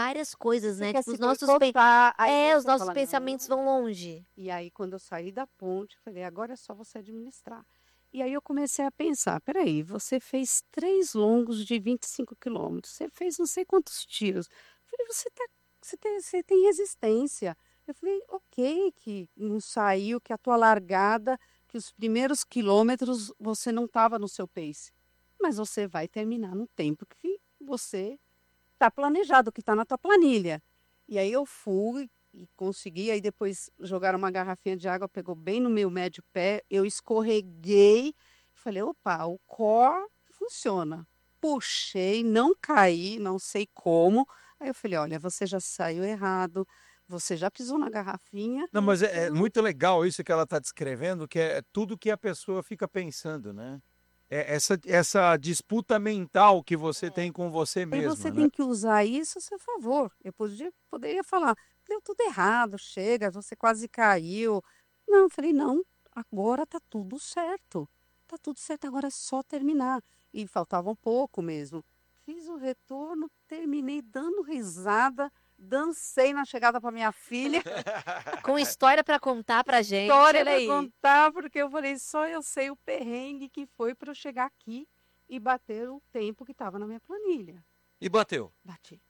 várias coisas, Você né? quer Tipo, se os nossos, boicotar, aí os você nossos fala, pensamentos não. vão longe. E aí, quando eu saí da ponte, eu falei, agora é só você administrar. E aí eu comecei a pensar, peraí, você fez 3 longos de 25 quilômetros, você fez não sei quantos tiros. Eu falei, você tem resistência. Eu falei, ok, que não saiu, que a tua largada, que os primeiros quilômetros você não estava no seu pace. Mas você vai terminar no tempo que você está planejado, que está na tua planilha. E aí eu fui e consegui, aí depois jogaram uma garrafinha de água, pegou bem no meu médio pé, eu escorreguei, falei, opa, o core funciona. Puxei, não caí, não sei como. Aí eu falei, olha, você já saiu errado, você já pisou na garrafinha. Não, mas é Então, muito legal isso que ela está descrevendo, que é tudo que a pessoa fica pensando, né? É essa disputa mental que você tem com você aí você mesma, né? tem que usar isso a seu favor. Eu poderia falar, deu tudo errado, chega, você quase caiu. Não, eu falei, não, agora tá tudo certo. Tá tudo certo, agora é só terminar. E faltava um pouco mesmo. Fiz o retorno, terminei dando risada, dancei na chegada para minha filha. Com história pra contar pra gente, História olha para aí. contar, porque eu falei, só eu sei o perrengue que foi para eu chegar aqui e bater o tempo que estava na minha planilha. E bateu. Bati.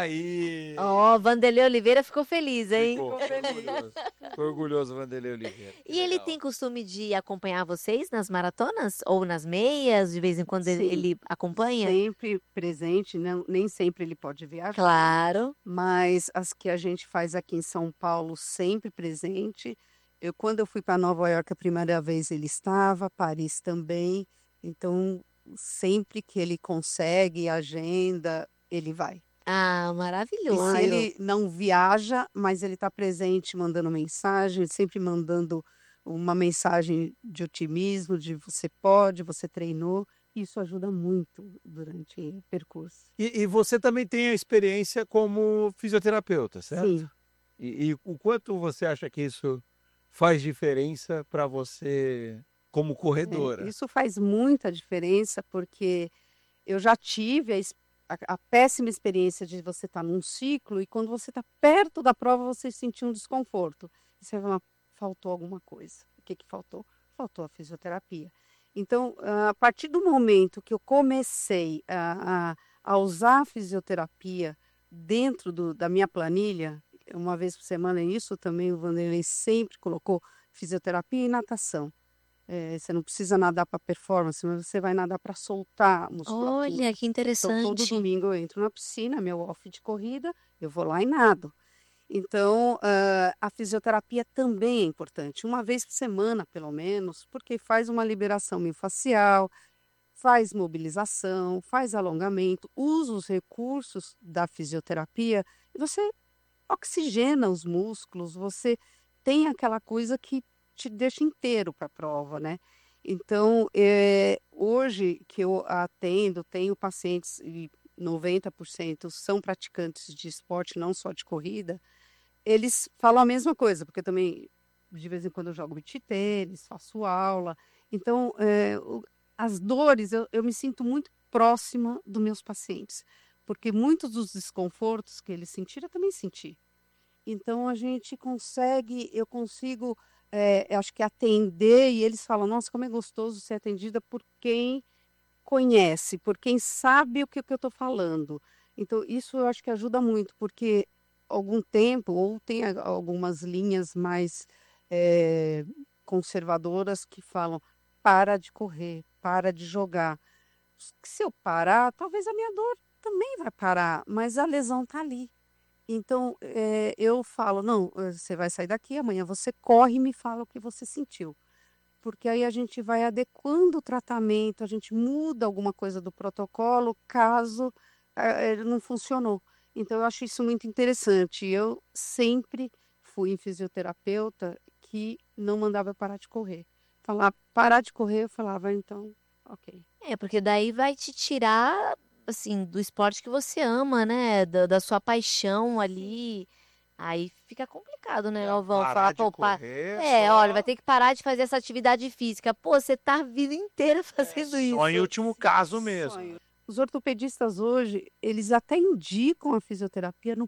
Aí. Ó, Vanderlei Oliveira ficou feliz, hein? Ficou orgulhoso. Ficou orgulhoso, Vanderlei Oliveira. Que E ele legal. tem costume de acompanhar vocês nas maratonas? Ou nas meias? De vez em quando ele, Sim, ele acompanha? sempre presente, não, nem sempre ele pode viajar, Claro. mas as que a gente faz aqui em São Paulo, sempre presente. Quando eu fui para Nova York a primeira vez, ele estava, Paris também. Então, sempre que ele consegue, agenda, ele vai. Ah, E se maravilhoso. ele não viaja, mas ele está presente, mandando mensagem, sempre mandando uma mensagem de otimismo, de você pode, você treinou. Isso ajuda muito durante o percurso. E você também tem a experiência como fisioterapeuta, certo? Sim, E o quanto você acha que isso faz diferença para você como corredora? isso faz muita diferença, porque eu já tive a péssima experiência de você estar num ciclo e quando você está perto da prova você sentir um desconforto. E você vai, faltou alguma coisa. O que que faltou? Faltou a fisioterapia. Então, a partir do momento que eu comecei a usar a fisioterapia dentro da minha planilha, uma vez por semana, isso também o Vanderlei sempre colocou fisioterapia e natação. Você não precisa nadar para performance, mas você vai nadar para soltar a musculatura. Olha, que Então, todo interessante. domingo eu entro na piscina, meu off de corrida, eu vou lá e nado. Então, a fisioterapia também é importante, uma vez por semana, pelo menos, porque faz uma liberação miofascial, faz mobilização, faz alongamento, usa os recursos da fisioterapia e você oxigena os músculos, você tem aquela coisa que te deixa inteiro para a prova, né? Então, hoje que eu atendo, tenho pacientes e 90% são praticantes de esporte, não só de corrida, eles falam a mesma coisa, porque também de vez em quando eu jogo beach tênis, faço aula. Então, as dores, eu me sinto muito próxima dos meus pacientes, porque muitos dos desconfortos que eles sentiram, eu também senti. Então a gente consegue, eu consigo, acho que atender e eles falam, nossa, como é gostoso ser atendida por quem conhece, por quem sabe o que eu estou falando. Então isso eu acho que ajuda muito, porque algum tempo, ou tem algumas linhas mais conservadoras que falam, para de correr, para de jogar. Se eu parar, talvez a minha dor também vai parar, mas a lesão está ali. Então, eu falo, não, você vai sair daqui, amanhã você corre e me fala o que você sentiu. Porque aí a gente vai adequando o tratamento, a gente muda alguma coisa do protocolo, caso ele não funcionou. Então, eu acho isso muito interessante. Eu sempre fui em fisioterapeuta que não mandava eu parar de correr. Falar parar de correr, eu falava, então, ok. Porque daí vai te tirar, assim, do esporte que você ama, né? Da sua paixão ali. Aí fica complicado, né, Galvão? Falar, Parar de pô, correr olha, vai só. ter que parar de fazer essa atividade física. Pô, você tá a vida inteira fazendo Só em isso. último caso mesmo, Sonho. né? Os ortopedistas hoje, eles até indicam a fisioterapia no